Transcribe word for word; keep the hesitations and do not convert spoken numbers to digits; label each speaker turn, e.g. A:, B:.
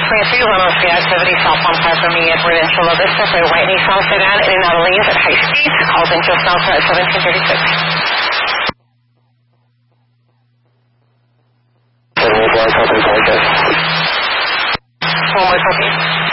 A: twenty-three, one oh three activity, southbound five from me, Edward and Chula Vista for a white Nissan sedan in and out of lanes at high speed. Calls in just now at seventeen thirty-six. One more copy.